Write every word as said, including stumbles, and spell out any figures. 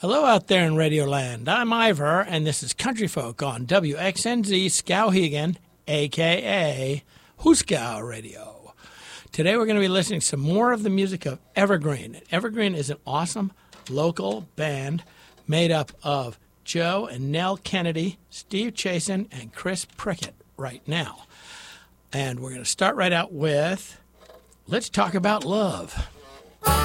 Hello out there in Radio Land. I'm Ivor, and this is Country Folk on W X N Z Skowhegan, a k a. Hooskow Radio. Today we're going to be listening to some more of the music of Evergreen. Evergreen is an awesome local band made up of Joe and Nell Kennedy, Steve Chasen, and Chris Prickett right now. And we're going to start right out with Let's Talk About Love.